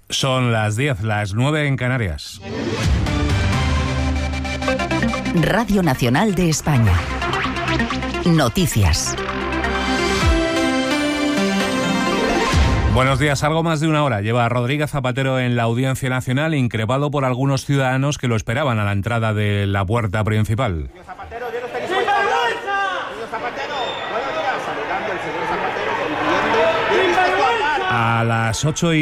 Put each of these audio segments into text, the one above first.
Son las 10, las 9 en Canarias. Radio Nacional de España. Noticias. Buenos días. Algo más de una hora lleva a Rodríguez Zapatero en la Audiencia Nacional, increpado por algunos ciudadanos que lo esperaban a la entrada de la puerta principal. Señor Zapatero, yo no estoy dispuesto a hablar. Señor Zapatero, buenos días. Saludando el señor Zapatero, sonriendo. Yo no estoy dispuesto a hablar. A las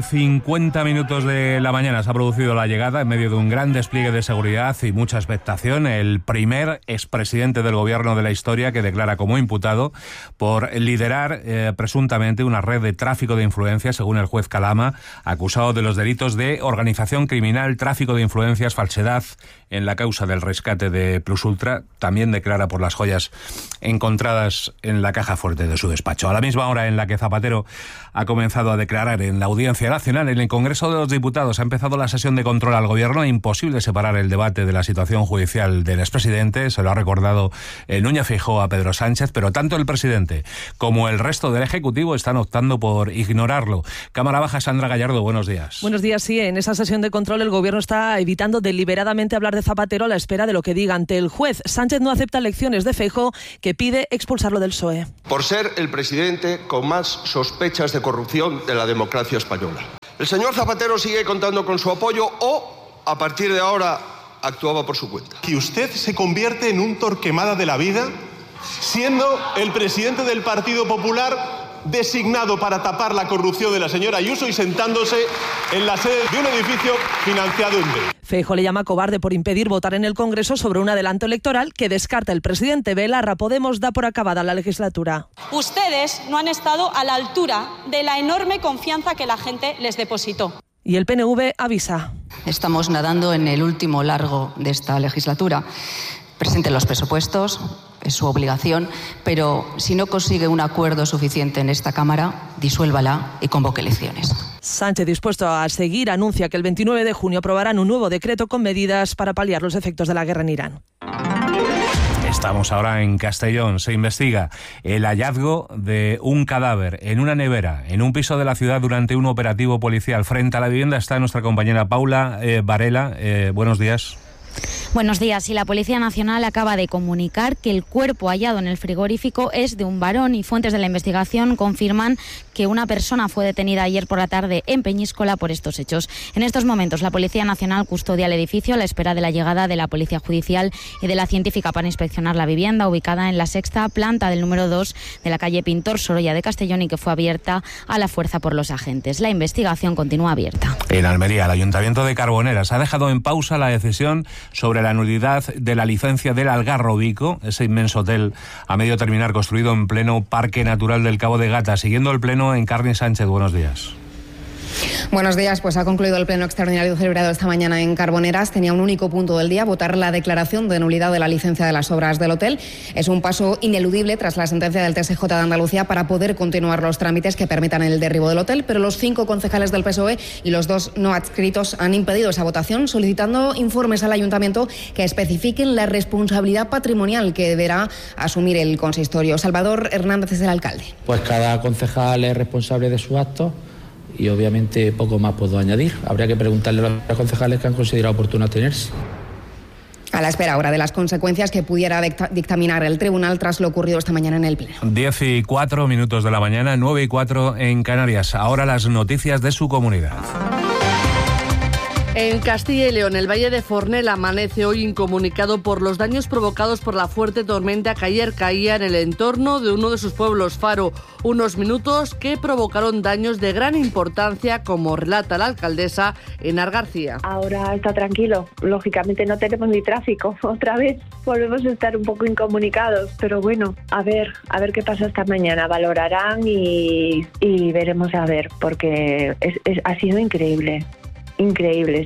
8:50 de la mañana se ha producido la llegada, en medio de un gran despliegue de seguridad y mucha expectación, el primer expresidente del gobierno de la historia que declara como imputado por liderar presuntamente una red de tráfico de influencias, según el juez Calama, acusado de los delitos de organización criminal, tráfico de influencias, falsedad en la causa del rescate de Plus Ultra. También declara por las joyas encontradas en la caja fuerte de su despacho. A la misma hora en la que Zapatero ha comenzado a declarar en la Audiencia Nacional, en el Congreso de los Diputados ha empezado la sesión de control al Gobierno. Imposible separar el debate de la situación judicial del expresidente, se lo ha recordado Núñez Feijóo a Pedro Sánchez, pero tanto el presidente como el resto del Ejecutivo están optando por ignorarlo. Cámara Baja, Sandra Gallardo, buenos días. Buenos días, sí. En esa sesión de control el Gobierno está evitando deliberadamente hablar de Zapatero a la espera de lo que diga ante el juez. Sánchez no acepta lecciones de Feijóo, que pide expulsarlo del PSOE. Por ser el presidente con más sospechas de corrupción de la democracia española. El señor Zapatero sigue contando con su apoyo o, a partir de ahora, actuaba por su cuenta. Que usted se convierte en un Torquemada de la vida, siendo el presidente del Partido Popular designado para tapar la corrupción de la señora Ayuso y sentándose en la sede de un edificio financiado en B. Feijóo le llama cobarde por impedir votar en el Congreso sobre un adelanto electoral que descarta el presidente. Belarra, Podemos da por acabada la legislatura. Ustedes no han estado a la altura de la enorme confianza que la gente les depositó. Y el PNV avisa. Estamos nadando en el último largo de esta legislatura. Presenten los presupuestos, es su obligación, pero si no consigue un acuerdo suficiente en esta Cámara, disuélvala y convoque elecciones. Sánchez, dispuesto a seguir, anuncia que el 29 de junio aprobarán un nuevo decreto con medidas para paliar los efectos de la guerra en Irán. Estamos ahora en Castellón. Se investiga el hallazgo de un cadáver en una nevera, en un piso de la ciudad durante un operativo policial. Frente a la vivienda está nuestra compañera Paula Varela. Buenos días. Buenos días. Y la Policía Nacional acaba de comunicar que el cuerpo hallado en el frigorífico es de un varón y fuentes de la investigación confirman que una persona fue detenida ayer por la tarde en Peñíscola por estos hechos. En estos momentos la Policía Nacional custodia el edificio a la espera de la llegada de la Policía Judicial y de la científica para inspeccionar la vivienda ubicada en la sexta planta del número 2 de la calle Pintor Sorolla de Castellón y que fue abierta a la fuerza por los agentes. La investigación continúa abierta. En Almería, el Ayuntamiento de Carboneras ha dejado en pausa la decisión sobre la nulidad de la licencia del Algarrobico, ese inmenso hotel a medio terminar construido en pleno Parque Natural del Cabo de Gata. Siguiendo el pleno, Encarni Sánchez, buenos días. Buenos días, pues ha concluido el pleno extraordinario celebrado esta mañana en Carboneras. Tenía un único punto del día, votar la declaración de nulidad de la licencia de las obras del hotel. Es un paso ineludible tras la sentencia del TSJ de Andalucía para poder continuar los trámites que permitan el derribo del hotel, pero los 5 concejales del PSOE y los 2 no adscritos han impedido esa votación, solicitando informes al ayuntamiento que especifiquen la responsabilidad patrimonial que deberá asumir el consistorio. Salvador Hernández es el alcalde. Pues cada concejal es responsable de sus actos y obviamente poco más puedo añadir. Habría que preguntarle a los concejales que han considerado oportuno abstenerse. A la espera ahora de las consecuencias que pudiera dictaminar el tribunal tras lo ocurrido esta mañana en el pleno. 10:04 de la mañana, 9:04 en Canarias. Ahora las noticias de su comunidad. En Castilla y León, el Valle de Fornell amanece hoy incomunicado por los daños provocados por la fuerte tormenta que ayer caía en el entorno de uno de sus pueblos, Faro. Unos minutos que provocaron daños de gran importancia, como relata la alcaldesa Enar García. Ahora está tranquilo. Lógicamente no tenemos ni tráfico. Otra vez volvemos a estar un poco incomunicados. Pero bueno, a ver qué pasa esta mañana. Valorarán y veremos a ver, porque ha sido increíble. Increíbles.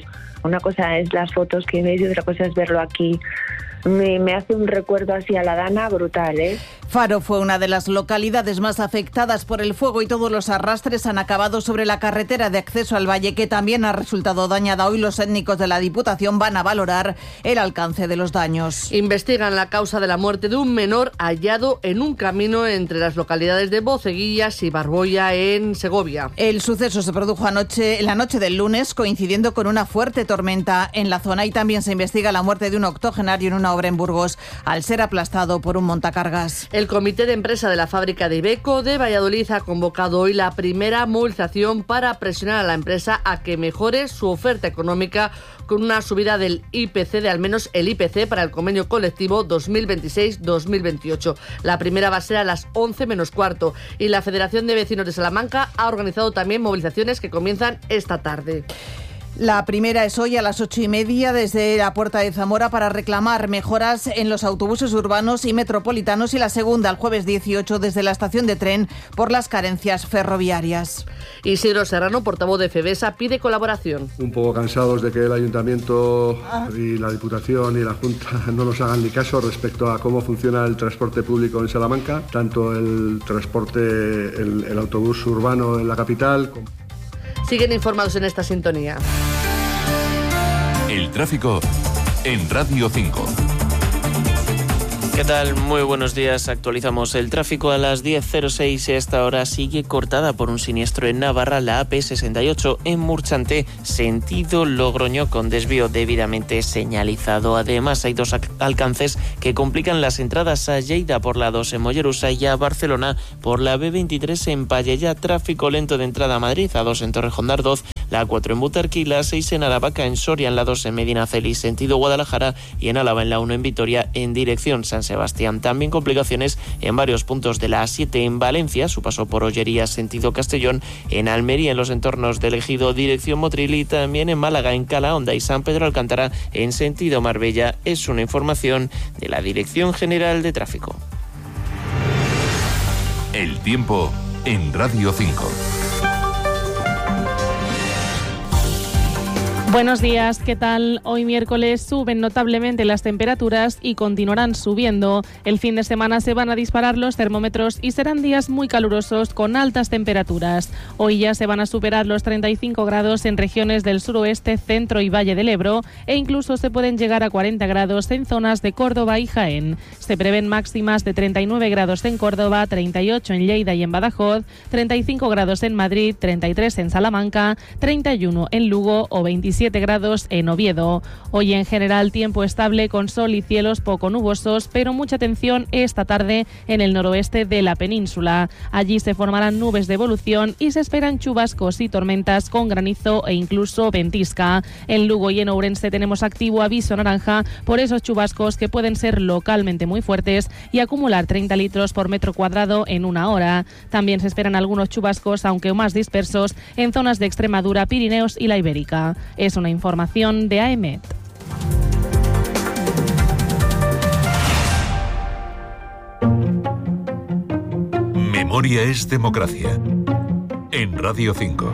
Una cosa es las fotos que ves y otra cosa es verlo aquí. Me hace un recuerdo así a la Dana brutal, ¿eh? Faro fue una de las localidades más afectadas por el fuego y todos los arrastres han acabado sobre la carretera de acceso al valle, que también ha resultado dañada. Hoy los técnicos de la Diputación van a valorar el alcance de los daños. Investigan la causa de la muerte de un menor hallado en un camino entre las localidades de Boceguillas y Barboya, en Segovia. El suceso se produjo en la noche del lunes, coincidiendo con una fuerte tormenta en la zona, y también se investiga la muerte de un octogenario en una obra en Burgos, al ser aplastado por un montacargas. El comité de empresa de la fábrica de Iveco de Valladolid ha convocado hoy la primera movilización para presionar a la empresa a que mejore su oferta económica con una subida del IPC, de al menos el IPC, para el convenio colectivo 2026-2028. La primera va a ser a las 11 menos cuarto, y la Federación de Vecinos de Salamanca ha organizado también movilizaciones que comienzan esta tarde. La primera es hoy a las 8:30 desde la Puerta de Zamora para reclamar mejoras en los autobuses urbanos y metropolitanos, y la segunda el jueves 18 desde la estación de tren por las carencias ferroviarias. Isidro Serrano, portavoz de FEVESA, pide colaboración. Un poco cansados de que el Ayuntamiento y la Diputación y la Junta no nos hagan ni caso respecto a cómo funciona el transporte público en Salamanca, tanto el transporte, el autobús urbano en la capital. Siguen informados en esta sintonía. El tráfico en Radio 5. ¿Qué tal? Muy buenos días. Actualizamos el tráfico a las 10:06. Esta hora sigue cortada por un siniestro en Navarra, la AP68 en Murchante, sentido Logroño, con desvío debidamente señalizado. Además, hay dos alcances que complican las entradas a Lleida por la 2 en Mollerusa y a Barcelona por la B23 en Pallejà. Tráfico lento de entrada a Madrid, a 2 en Torrejón de Ardoz, la 4 en Butarque, la 6 en Aravaca, en Soria, en la 2 en Medinaceli, sentido Guadalajara, y en Álava en la 1 en Vitoria, en dirección San Sebastián. También complicaciones en varios puntos de la A7 en Valencia, su paso por Ollería, sentido Castellón, en Almería, en los entornos del Ejido, dirección Motril, y también en Málaga, en Calahonda y San Pedro Alcántara, en sentido Marbella. Es una información de la Dirección General de Tráfico. El tiempo en Radio 5. Buenos días, ¿qué tal? Hoy miércoles suben notablemente las temperaturas y continuarán subiendo. El fin de semana se van a disparar los termómetros y serán días muy calurosos con altas temperaturas. Hoy ya se van a superar los 35 grados en regiones del suroeste, centro y Valle del Ebro, e incluso se pueden llegar a 40 grados en zonas de Córdoba y Jaén. Se prevén máximas de 39 grados en Córdoba, 38 en Lleida y en Badajoz, 35 grados en Madrid, 33 en Salamanca, 31 en Lugo o 27 grados en Oviedo. Hoy en general tiempo estable con sol y cielos poco nubosos, pero mucha atención esta tarde en el noroeste de la península. Allí se formarán nubes de evolución y se esperan chubascos y tormentas con granizo e incluso ventisca. En Lugo y en Ourense tenemos activo aviso naranja por esos chubascos que pueden ser localmente muy fuertes y acumular 30 litros por metro cuadrado en una hora. También se esperan algunos chubascos, aunque más dispersos, en zonas de Extremadura, Pirineos y la Ibérica. Es una información de AEMET. Memoria es democracia. En Radio 5.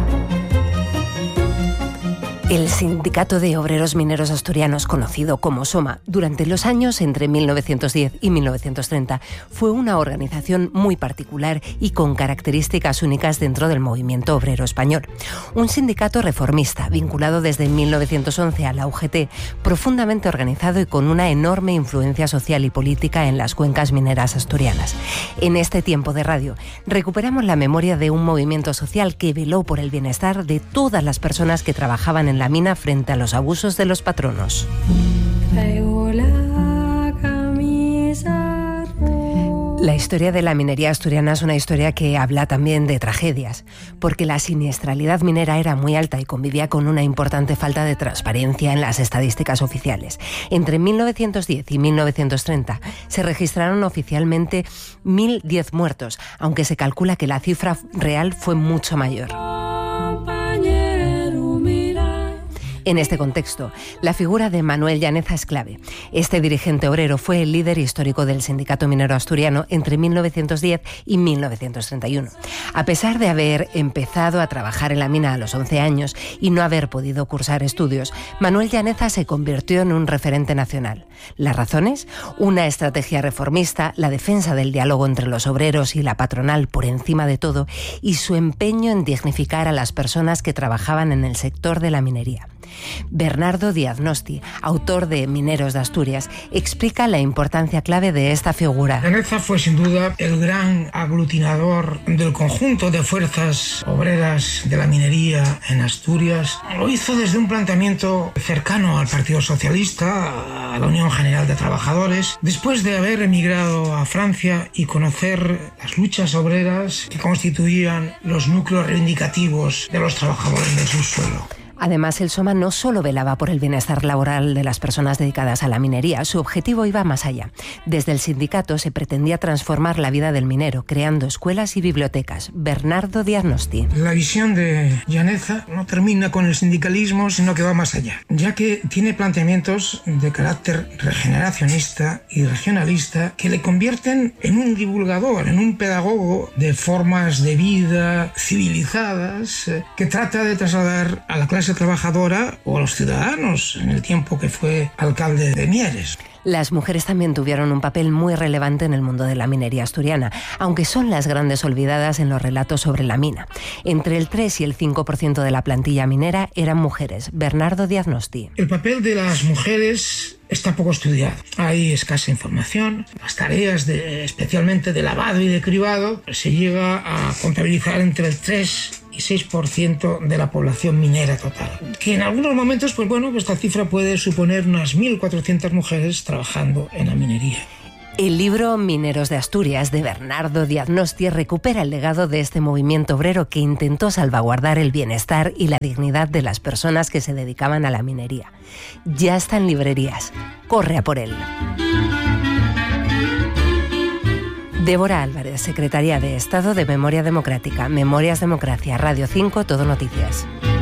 El Sindicato de Obreros Mineros Asturianos, conocido como SOMA, durante los años entre 1910 y 1930, fue una organización muy particular y con características únicas dentro del movimiento obrero español. Un sindicato reformista, vinculado desde 1911 a la UGT, profundamente organizado y con una enorme influencia social y política en las cuencas mineras asturianas. En este tiempo de radio, recuperamos la memoria de un movimiento social que veló por el bienestar de todas las personas que trabajaban en la mina frente a los abusos de los patronos. La historia de la minería asturiana es una historia que habla también de tragedias, porque la siniestralidad minera era muy alta y convivía con una importante falta de transparencia en las estadísticas oficiales. Entre 1910 y 1930 se registraron oficialmente 1.010 muertos, aunque se calcula que la cifra real fue mucho mayor. En este contexto, la figura de Manuel Llaneza es clave. Este dirigente obrero fue el líder histórico del Sindicato Minero Asturiano entre 1910 y 1931. A pesar de haber empezado a trabajar en la mina a los 11 años y no haber podido cursar estudios, Manuel Llaneza se convirtió en un referente nacional. ¿Las razones? Una estrategia reformista, la defensa del diálogo entre los obreros y la patronal por encima de todo y su empeño en dignificar a las personas que trabajaban en el sector de la minería. Bernardo Díaz Nosti, autor de Mineros de Asturias, explica la importancia clave de esta figura. Llaneza fue sin duda el gran aglutinador del conjunto de fuerzas obreras de la minería en Asturias. Lo hizo desde un planteamiento cercano al Partido Socialista, a la Unión General de Trabajadores, después de haber emigrado a Francia y conocer las luchas obreras que constituían los núcleos reivindicativos de los trabajadores del subsuelo. Además, el SOMA no solo velaba por el bienestar laboral de las personas dedicadas a la minería, su objetivo iba más allá. Desde el sindicato se pretendía transformar la vida del minero, creando escuelas y bibliotecas. Bernardo Díaz Nosti. La visión de Llaneza no termina con el sindicalismo, sino que va más allá, ya que tiene planteamientos de carácter regeneracionista y regionalista que le convierten en un divulgador, en un pedagogo de formas de vida civilizadas que trata de trasladar a la clase trabajadora o a los ciudadanos en el tiempo que fue alcalde de Mieres. Las mujeres también tuvieron un papel muy relevante en el mundo de la minería asturiana, aunque son las grandes olvidadas en los relatos sobre la mina. Entre el 3 y el 5% de la plantilla minera eran mujeres. Bernardo Díaz Nosti. El papel de las mujeres está poco estudiado. Hay escasa información. Las tareas especialmente de lavado y de cribado se llega a contabilizar entre el 3 y 6% de la población minera total. Que en algunos momentos, esta cifra puede suponer unas 1.400 mujeres trabajando en la minería. El libro Mineros de Asturias de Bernardo Díaz Nosti recupera el legado de este movimiento obrero que intentó salvaguardar el bienestar y la dignidad de las personas que se dedicaban a la minería. Ya está en librerías. Corre a por él. Débora Álvarez, Secretaria de Estado de Memoria Democrática. Memorias Democracia, Radio 5, Todo Noticias.